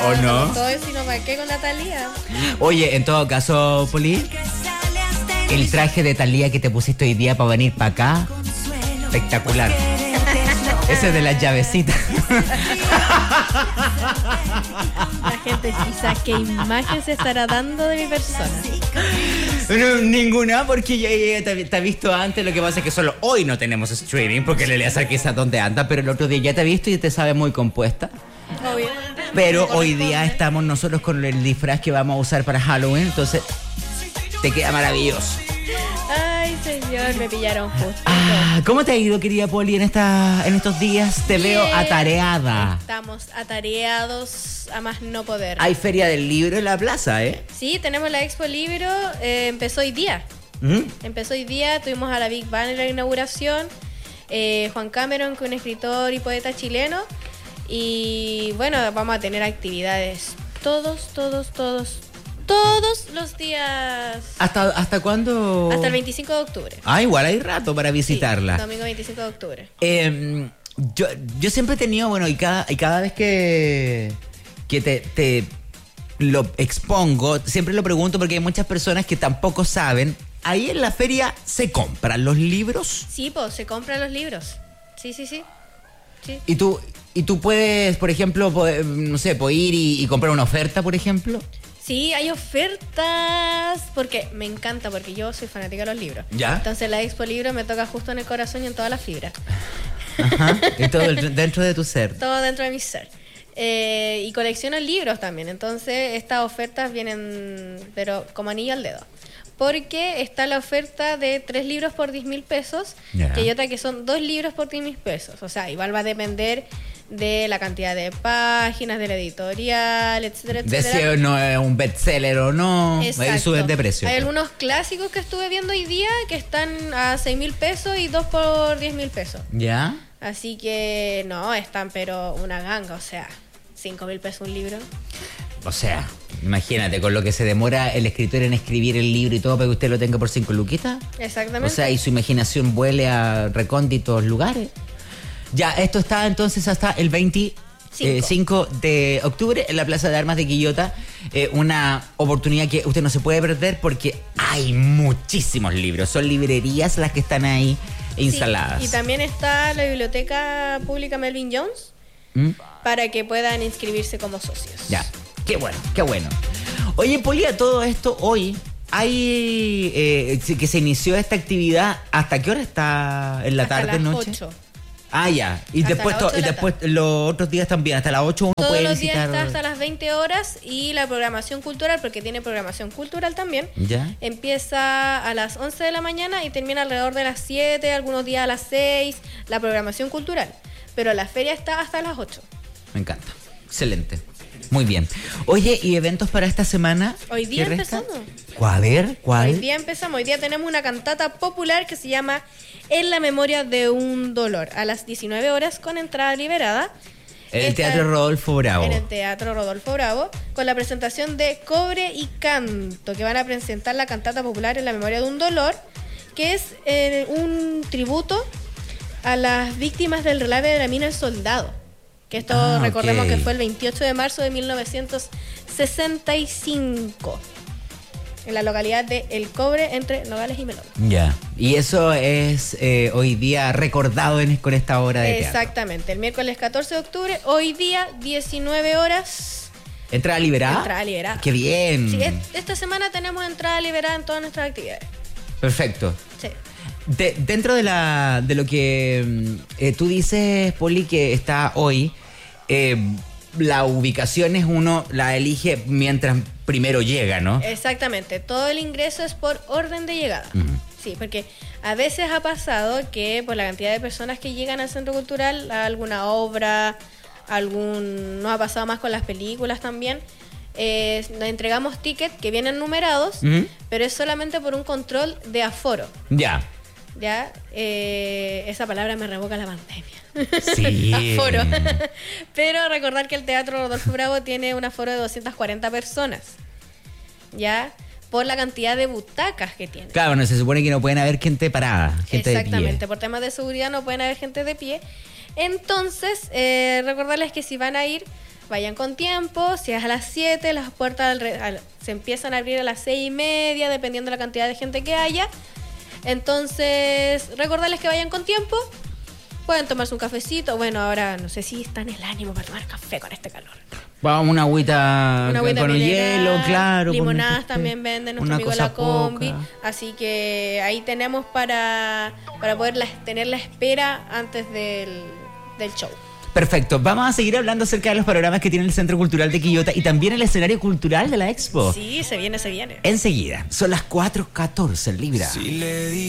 ¿O no? Todo eso y no para qué con la Thalía. Oye, en todo caso, Poli, el traje de Thalía que te pusiste hoy día para venir para acá, espectacular. Ese es de las llavecitas. La gente quizás qué imagen se estará dando de mi persona. No, ninguna, porque ya te ha visto antes. Lo que pasa es que solo hoy no tenemos streaming, porque le Eleazar quizás dónde anda, pero el otro día ya te ha visto y te sabe muy compuesta. Obvio. Pero hoy día estamos nosotros con el disfraz que vamos a usar para Halloween, entonces te queda maravilloso. Ay, señor, me pillaron justo. ¿Cómo te ha ido, querida Poli, en estos días? Te veo atareada. Estamos atareados a más no poder. Hay feria del libro en la plaza, ¿eh? Sí, tenemos la Expo Libro, empezó hoy día. Empezó hoy día, tuvimos a la Big Bang en la inauguración, Juan Cameron, que es un escritor y poeta chileno, y bueno, vamos a tener actividades todos los días. ¿Hasta cuándo? Hasta el 25 de octubre. Igual hay rato para visitarla. Sí, domingo 25 de octubre. Yo siempre he tenido, bueno, y cada vez que te lo expongo, siempre lo pregunto porque hay muchas personas que tampoco saben. ¿Ahí en la feria se compran los libros? Sí, pues, se compran los libros. Sí. ¿Y tú puedes, por ejemplo, no sé, ir y comprar una oferta, por ejemplo? Sí, hay ofertas, porque me encanta, porque yo soy fanática de los libros. ¿Ya? Entonces la Expo Libro me toca justo en el corazón y en todas las fibras. Ajá, y todo dentro de tu ser. Todo dentro de mi ser. Y colecciono libros también, entonces estas ofertas vienen, pero como anillo al dedo. Porque está la oferta de 3 libros por 10.000 pesos, Yeah. que hay otra que son 2 libros por 10.000 pesos. O sea, igual va a depender de la cantidad de páginas, de la editorial, etcétera, De etcétera. si no es un bestseller o no. Exacto. Ahí suben de precio. Hay algunos clásicos que estuve viendo hoy día que están a 6.000 pesos y 2 por 10.000 pesos. ¿Ya? Así que no, están pero una ganga, o sea, 5.000 pesos un libro. O sea, imagínate, con lo que se demora el escritor en escribir el libro y todo para que usted lo tenga por 5 luquitas. Exactamente. O sea, y su imaginación vuele a recónditos lugares. Ya, esto está entonces hasta el 25 de octubre en la Plaza de Armas de Quillota. Una oportunidad que usted no se puede perder porque hay muchísimos libros. Son librerías las que están ahí instaladas. Sí, y también está la Biblioteca Pública Melvin Jones para que puedan inscribirse como socios. Ya, qué bueno, qué bueno. Oye, Poli, a todo esto, hoy hay que se inició esta actividad. ¿Hasta qué hora está en la Hasta tarde, las noche? 8. Ya. Y Hasta después, las 8 de la después los otros días también, hasta las 8 uno Todos puede los días visitar. está hasta las 20 horas y la programación cultural, porque tiene programación cultural también, ¿Ya? empieza a las 11 de la mañana y termina alrededor de las 7, algunos días a las 6, la programación cultural. Pero la feria está hasta las 8. Me encanta. Excelente. Muy bien. Oye, ¿y eventos para esta semana? Hoy día ¿Qué resta? empezamos. A ver, ¿cuál? Hoy día empezamos. Hoy día tenemos una cantata popular que se llama En la memoria de un dolor, a las 19 horas con entrada liberada. En el Esta- Teatro Rodolfo Bravo. En el Teatro Rodolfo Bravo, con la presentación de Cobre y Canto, que van a presentar la cantata popular En la memoria de un dolor, que es un tributo a las víctimas del relave de la mina El Soldado. Que esto recordemos ok. que fue el 28 de marzo de 1965. En la localidad de El Cobre, entre Nogales y Melón. Ya. Y eso es hoy día recordado con esta obra de teatro. Exactamente. El miércoles 14 de octubre, hoy día, 19 horas. ¿Entrada liberada? Entrada liberada. ¡Qué bien! Sí, esta semana tenemos entrada liberada en todas nuestras actividades. Perfecto. Sí. Dentro de lo que tú dices, Poli, que está hoy, la ubicación es uno la elige mientras primero llega, ¿no? Exactamente. Todo el ingreso es por orden de llegada. Sí, porque a veces ha pasado que por la cantidad de personas que llegan al centro cultural, a alguna obra, nos ha pasado más con las películas también. Nos entregamos tickets que vienen numerados, pero es solamente por un control de aforo. Ya. ¿Ya? Esa palabra me revoca la pandemia. Sí. Aforo. Pero recordar que el Teatro Rodolfo Bravo tiene un aforo de 240 personas. ¿Ya? Por la cantidad de butacas que tiene. Claro, no se supone que no pueden haber gente parada, gente Exactamente. de pie. Por temas de seguridad no pueden haber gente de pie. Entonces, recordarles que si van a ir, vayan con tiempo. Si es a las 7, las puertas se empiezan a abrir a las 6:30, dependiendo de la cantidad de gente que haya. Entonces, recordarles que vayan con tiempo. Pueden tomarse un cafecito. Bueno, ahora no sé si está en el ánimo para tomar café con este calor. Vamos, una agüita con un hielo, claro. Limonadas también venden nuestro amigo La Combi. Poca. Así que ahí tenemos para poder tener la espera antes del show. Perfecto. Vamos a seguir hablando acerca de los panoramas que tiene el Centro Cultural de Quillota y también el escenario cultural de la Expo. Sí, se viene. Enseguida. Son las 4:14 en Libra.